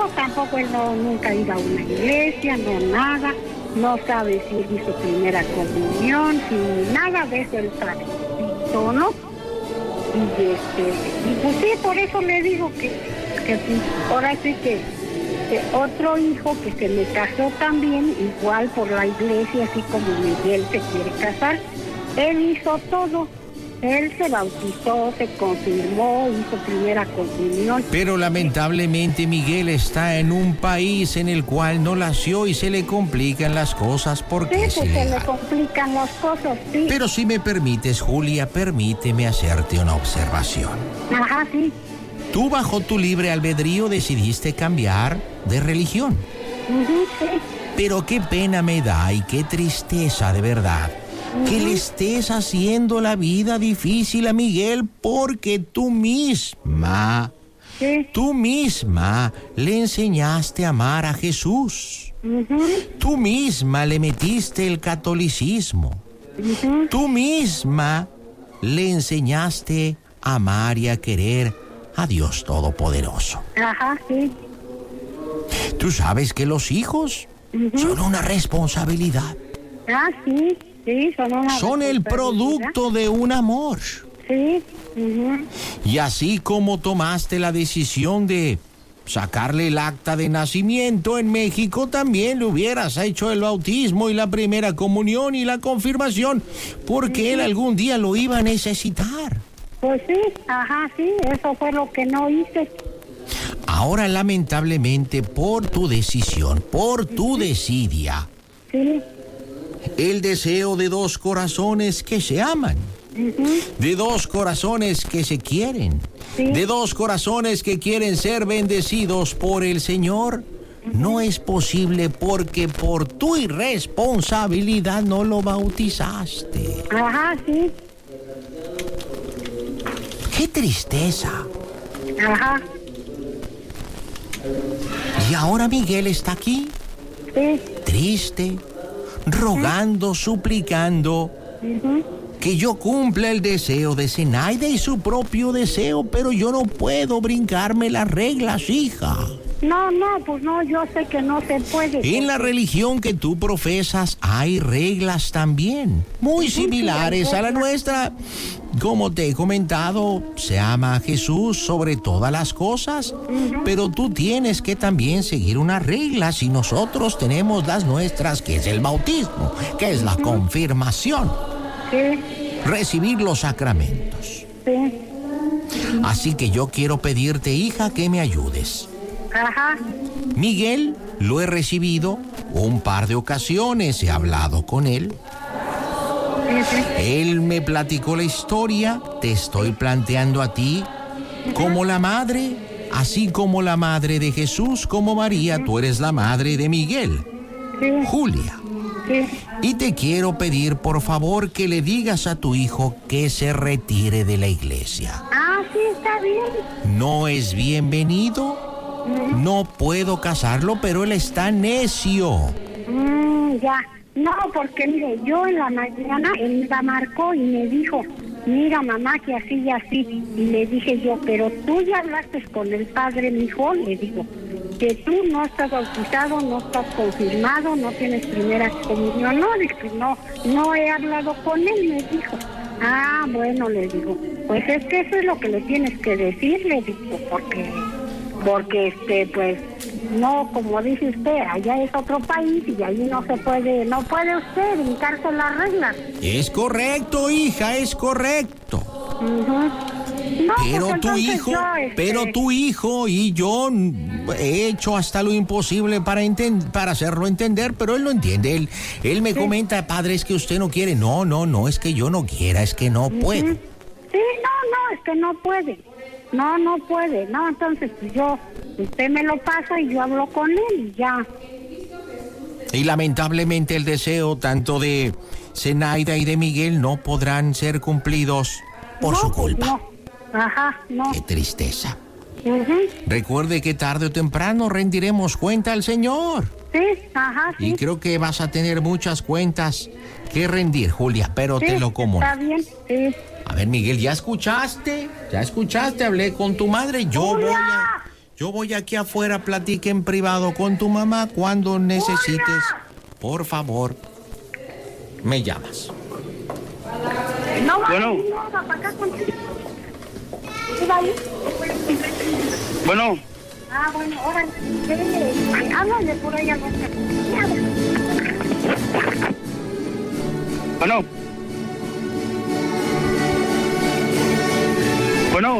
tampoco él nunca ha ido a una iglesia, no nada. No sabe si hizo primera comunión, si nada de eso él sabe, ¿no? Y pues sí, por eso le digo que ahora sí que otro hijo que se me casó también, igual por la iglesia, así como Miguel se quiere casar, él hizo todo. Él se bautizó, se confirmó, hizo primera comunión. Pero lamentablemente Miguel está en un país en el cual no nació y se le complican las cosas porque sí, es pues ilegal. se le complican las cosas, sí. Pero si me permites, Julia, permíteme hacerte una observación. Ajá, sí. Tú bajo tu libre albedrío decidiste cambiar de religión. Sí. Pero qué pena me da y qué tristeza de verdad que le estés haciendo la vida difícil a Miguel porque tú misma le enseñaste a amar a Jesús. Tú misma le metiste el catolicismo. Tú misma le enseñaste a amar y a querer a Dios Todopoderoso. Ajá, sí. Tú sabes que los hijos son una responsabilidad. Ah, sí. Sí, son el producto de un amor. Sí. Y así como tomaste la decisión de sacarle el acta de nacimiento en México, también le hubieras hecho el bautismo y la primera comunión y la confirmación, porque él algún día lo iba a necesitar. Pues sí, ajá, sí, eso fue lo que no hice. Ahora, lamentablemente, por tu decisión, por tu desidia, sí, el deseo de dos corazones que se aman, de dos corazones que se quieren, de dos corazones que quieren ser bendecidos por el Señor, no es posible porque por tu irresponsabilidad no lo bautizaste. Ajá, sí. ¡Qué tristeza! Ajá. Y ahora Miguel está aquí, triste, rogando, suplicando que yo cumpla el deseo de Zenaida y su propio deseo, pero yo no puedo brincarme las reglas, hija. No, pues no, yo sé que no se puede. En la religión que tú profesas hay reglas también, muy similares a la nuestra. Como te he comentado, se ama a Jesús sobre todas las cosas, pero tú tienes que también seguir unas reglas y nosotros tenemos las nuestras, que es el bautismo, que es la confirmación, recibir los sacramentos. Así que yo quiero pedirte, hija, que me ayudes. Ajá. Miguel lo he recibido un par de ocasiones, he hablado con él. Él me platicó la historia, te estoy planteando a ti como la madre, así como la madre de Jesús, como María, tú eres la madre de Miguel, Julia. Y te quiero pedir, por favor, que le digas a tu hijo que se retire de la iglesia. Ah, sí, está bien. No es bienvenido. No puedo casarlo, pero él está necio. Ya. No, porque mire, yo en la mañana él me marcó y me dijo, mira mamá, que así y así. Y le dije yo, pero tú ya hablaste con el padre, mijo, le digo, que tú no estás bautizado, no estás confirmado, no tienes primera comunión. No, dije, no he hablado con él, me dijo. Ah, bueno, le digo, pues es que eso es lo que le tienes que decir, le digo, porque pues no, como dice usted, allá es otro país y allí no puede usted brincarse las reglas. Es correcto, hija, es correcto. No, pero tu hijo y yo he hecho hasta lo imposible para hacerlo entender, pero él no entiende. Él me comenta, padre, es que usted no quiere. No, es que yo no quiera, es que no puedo. Sí, es que no puede. No puede, no, entonces pues usted me lo pasa y yo hablo con él y ya. Y lamentablemente el deseo tanto de Zenaida y de Miguel no podrán ser cumplidos por su culpa. Ajá, no. Qué tristeza. Recuerde que tarde o temprano rendiremos cuenta al Señor. Sí, ajá, sí. Y creo que vas a tener muchas cuentas que rendir, Julia, pero te lo comunico. Está bien, sí. A ver, Miguel, ¿ya escuchaste? Hablé con tu madre. Yo voy aquí afuera, platique en privado con tu mamá cuando necesites. Por favor, me llamas. No, Bueno. no, para acá contigo. ¿Sí va ahí? Bueno, Ah, bueno, órale. Háblale por ahí al otro. bueno. Bueno,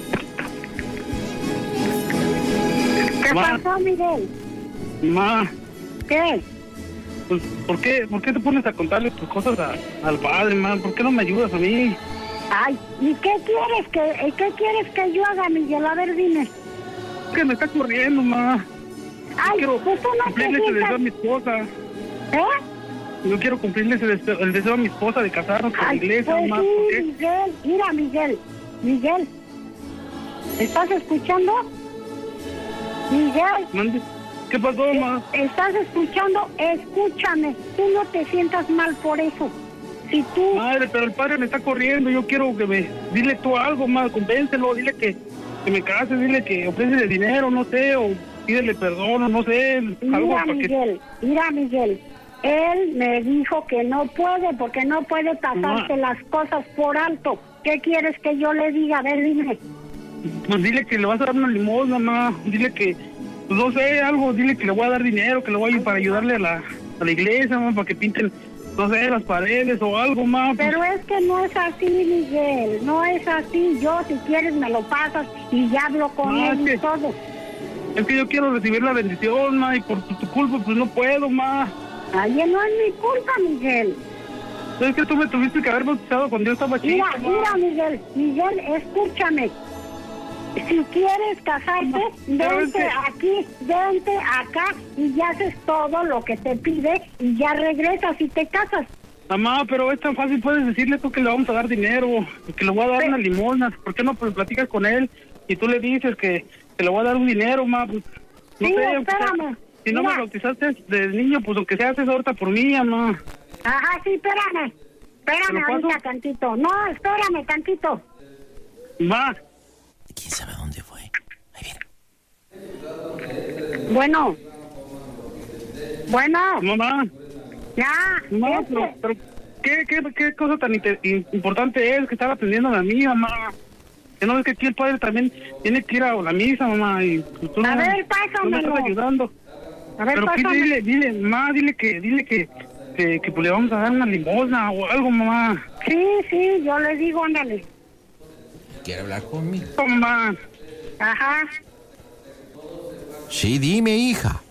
¿Qué Ma. pasó, Miguel? ma, ¿Qué? pues, ¿por qué te pones a contarle tus cosas al padre, ma? ¿Por qué no me ayudas a mí? Ay, ¿y qué quieres que yo haga, Miguel? A ver, dime. Que me está corriendo, ma. Ay, Quiero pues tú no te cumplirle ese deseo a sientas... mi esposa. ¿Eh? Yo quiero cumplirle el deseo a mi esposa de casarnos con la Ay, iglesia, pues ma. ¿Por sí, qué? Miguel. Mira, Miguel. ¿Estás escuchando? Miguel, Mande. ¿Qué pasó, ma? ¿estás escuchando? Escúchame. Tú no te sientas mal por eso. Si tú... Madre, pero el padre me está corriendo. Yo quiero que me... Dile tú algo, ma. Convéncelo. Dile que me case. Dile que ofrece dinero, no sé. O pídele perdón, o no sé. Algo Mira, para que... Miguel. Él me dijo que no puede, porque no puede pasarse las cosas por alto. ¿Qué quieres que yo le diga? A ver, dime. Pues dile que le vas a dar una limosna, ma. Dile que... Pues no sé, algo. Dile que le voy a dar dinero, que le voy a ir para ayudarle a la iglesia, ma. Para que pinten, no sé, las paredes o algo, ma. Pues, Pero es que no es así, Miguel. No es así. Yo, si quieres, me lo pasas y ya hablo con No, él es y que- todo. es que yo quiero recibir la bendición, ma. Y por tu culpa, pues no puedo, ma. Ay, no es mi culpa, Miguel. Es que tú me tuviste que haber bautizado cuando yo estaba chico, Mira, ma. Miguel, escúchame. Si quieres casarte, Pero es vente que- aquí, vente acá y ya haces todo lo que te pide y ya regresas y te casas. Mamá, pero es tan fácil, puedes decirle tú que le vamos a dar dinero, que le voy a dar una limosna. ¿Por qué no pues, platicas con él y tú le dices que le voy a dar un dinero, ma? Pues, no Sí, sé, aunque sea- espérame. si no Mira. me bautizaste de niño, pues aunque sea haces ahorita por mí, mamá. Ajá, sí, espérame. ¿Te Espérame lo paso? ahorita tantito. No, espérame tantito. Ma, ¿Quién sabe dónde fue? Ahí viene. Bueno. Bueno, mamá, ya. mamá, este- pero ¿qué cosa tan importante es que estar aprendiendo a mí, mamá? Que no es que aquí el padre también tiene que ir a la misa, mamá, y pues, tú A no, ver, no me pásamelo. estás ayudando. A ver, Pero pásame. dile que pues le vamos a dar una limosna o algo, mamá. Sí, yo le digo, ándale. ¿Quiere hablar conmigo? Mamá, Ajá. Sí, dime, hija.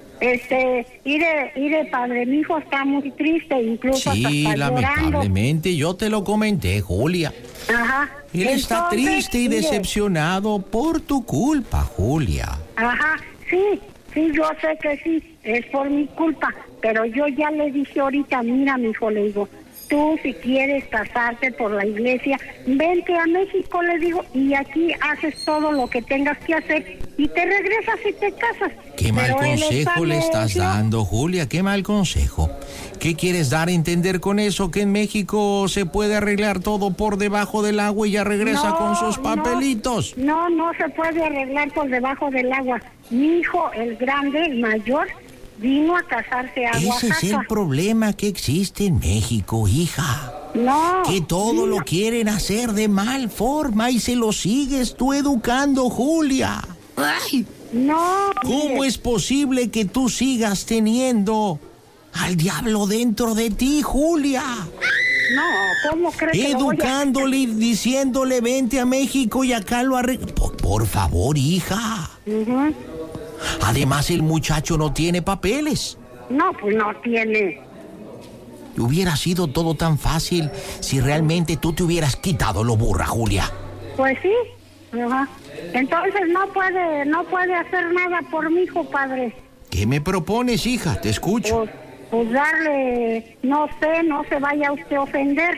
Mire, padre, mi hijo está muy triste, incluso Sí, hasta está llorando. lamentablemente, yo te lo comenté, Julia. Ajá. Él está Entonces, triste y mire, decepcionado por tu culpa, Julia. Ajá, sí, yo sé que sí, es por mi culpa, pero yo ya le dije ahorita, mira, mi hijo, le digo, tú si quieres casarte por la iglesia, vente a México, le digo, y aquí haces todo lo que tengas que hacer y te regresas y te casas. Qué mal Pero él está consejo le estás necio. dando, Julia, qué mal consejo. ¿Qué quieres dar a entender con eso? ¿Que en México se puede arreglar todo por debajo del agua y ya regresa con sus papelitos? No se puede arreglar por debajo del agua. Mi hijo, el grande, el mayor, vino a casarse a Ese es el Oaxaca. problema que existe en México, hija. No. Que todo lo quieren hacer de mal forma y se lo sigues tú educando, Julia. ¡Ay! No. ¿Cómo mire, es posible que tú sigas teniendo al diablo dentro de ti, Julia? No, ¿cómo crees que lo voy a... Educándole y diciéndole vente a México y acá lo arregla. Por favor, hija. Ujú. Además, el muchacho no tiene papeles. No, pues no tiene. Hubiera sido todo tan fácil si realmente tú te hubieras quitado lo burra, Julia. Pues sí. Ajá. Entonces no puede hacer nada por mi hijo, padre. ¿Qué me propones, hija? Te escucho. Pues darle, no sé, no se vaya usted a ofender.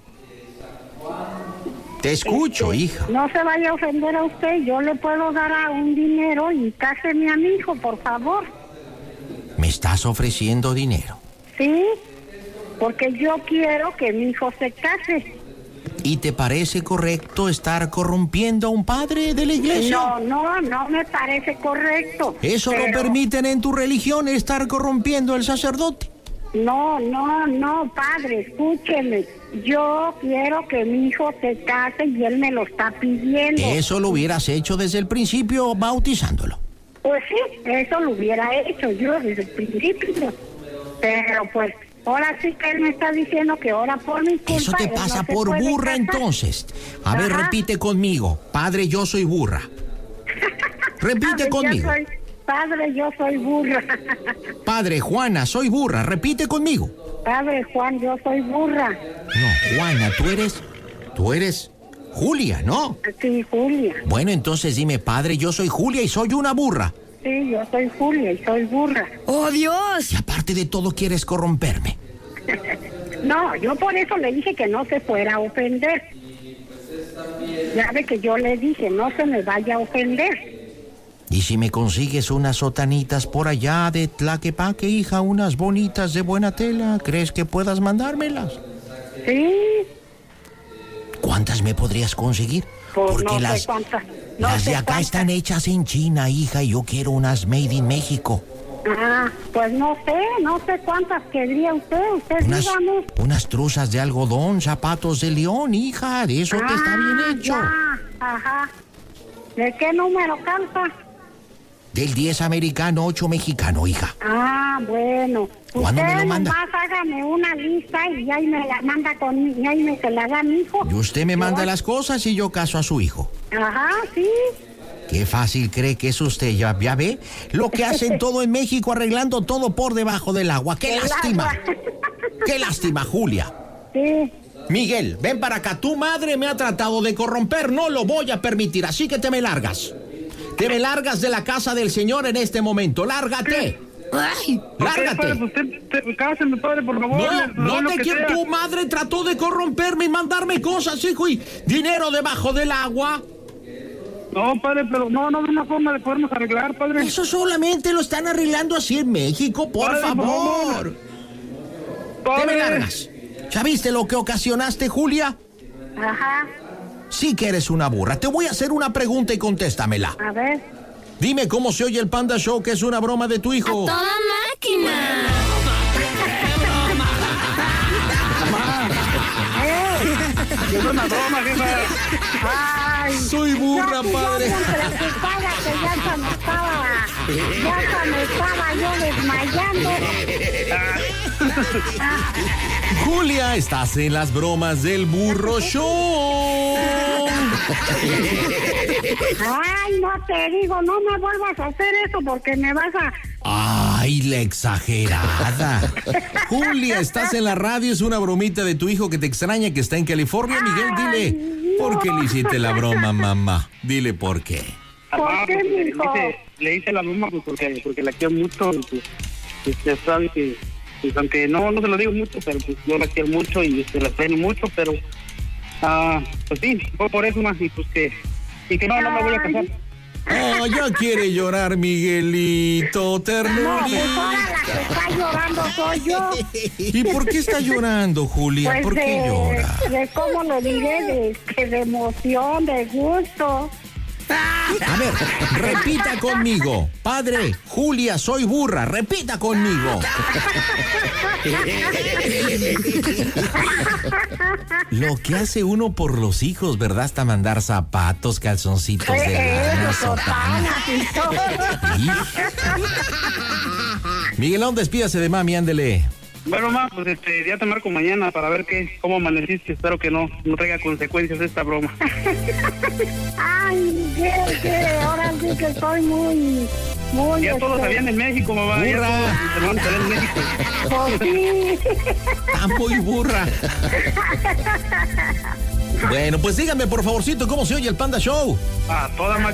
Te escucho, hija. No se vaya a ofender a usted, yo le puedo dar a un dinero y cáseme a mi hijo, por favor. Me estás ofreciendo dinero. ¿Sí? Porque yo quiero que mi hijo se case. ¿Y te parece correcto estar corrompiendo a un padre de la iglesia? No me parece correcto. ¿Eso lo permiten en tu religión, estar corrompiendo al sacerdote? No, padre, escúcheme. Yo quiero que mi hijo se case y él me lo está pidiendo. Eso lo hubieras hecho desde el principio bautizándolo. Pues sí, eso lo hubiera hecho yo desde el principio. Pero pues, ahora sí que él me está diciendo que ahora por mi culpa... Eso te pasa por burra, entonces. A ver, repite conmigo. Padre, yo soy burra. Repite conmigo. Padre, yo soy burra. Padre, Juana, soy burra. Repite conmigo. Padre Juan, yo soy burra. No, Juana, tú eres Julia, ¿no? Sí, Julia. Bueno, entonces dime, padre, yo soy Julia y soy una burra. Sí, yo soy Julia y soy burra. ¡Oh, Dios! Y aparte de todo, quieres corromperme. No, yo por eso le dije que no se fuera a ofender. Ya ve que yo le dije, no se me vaya a ofender. ¿Y si me consigues unas sotanitas por allá de Tlaquepaque, hija, unas bonitas de buena tela, crees que puedas mandármelas? Sí. ¿Cuántas me podrías conseguir? Pues porque no las, sé cuántas. las de acá están hechas en China, hija, y yo quiero unas made in México. Pues no sé cuántas querría usted dígame. Unas truzas de algodón, zapatos de león, hija, de eso que está bien hecho. Ya, ajá. ¿De qué número calza? Del 10 americano, 8 mexicano, hija. Bueno. ¿Cuándo me lo manda? Usted nomás hágame una lista y ahí me la manda y ahí me se la da a mi hijo. Y usted me manda las cosas y yo caso a su hijo. Ajá, sí. Qué fácil cree que es usted, ya ve lo que hacen todo en México, arreglando todo por debajo del agua. ¡Qué lástima! ¡Qué lástima, Julia! Sí. Miguel, ven para acá. Tu madre me ha tratado de corromper, no lo voy a permitir, así que te me largas. Te me largas de la casa del Señor en este momento. ¡Lárgate! ¡Ay! ¡Lárgate! Usted, cáseme, padre, por favor. No te quiero. Tu madre trató de corromperme y mandarme cosas, hijo, y dinero debajo del agua. No, padre, pero no hay una forma de podernos arreglar, padre. Eso solamente lo están arreglando así en México, por Padre, favor. Padre. Te me largas. ¿Ya viste lo que ocasionaste, Julia? Ajá. Sí que eres una burra. Te voy a hacer una pregunta y contéstamela. A ver. Dime cómo se oye el Panda Show, que es una broma de tu hijo. ¡Toda máquina! Es una broma, jefa. Ay. Soy burra, Yo padre. bien preocupada que ya se me estaba yo desmayando. Julia, estás en las bromas del Burro Show. Ay, no te digo, no me vuelvas a hacer eso porque me vas a... Ay, la exagerada. Julia, estás en la radio, es una bromita de tu hijo que te extraña, que está en California. Miguel, dile, ¿por qué le hiciste la broma, mamá? Dile por qué. ¿Por qué, mijo? Le hice la broma pues, porque la quiero mucho. Y, pues, usted sabe que, pues, aunque no se lo digo mucho, pero pues yo la quiero mucho y la extraño mucho, pero pues sí, fue por eso más y pues que no me voy a casar. Oh, ya quiere llorar, Miguelito, ternurita. No, pues ahora la que está llorando soy yo. ¿Y por qué está llorando, Julia? Pues ¿Por qué llora? de cómo lo diré, de emoción, de gusto. A ver, repita conmigo. Padre, Julia, soy burra. Repita conmigo. Lo que hace uno por los hijos, ¿verdad? Hasta mandar zapatos, calzoncitos de lana, sotanas. ¿Sí? Miguelón, despídase de mami, ándele. Bueno, ma, pues ya te marco mañana para ver cómo amaneciste. Espero que no traiga consecuencias esta broma. Ay, que ahora sí que estoy muy... Ya todos sabían en México, mamá. Burra. Ya todos mis hermanos sabían en México. Pues sí. Está muy burra. Bueno, pues díganme por favorcito cómo se oye el Panda Show. Toda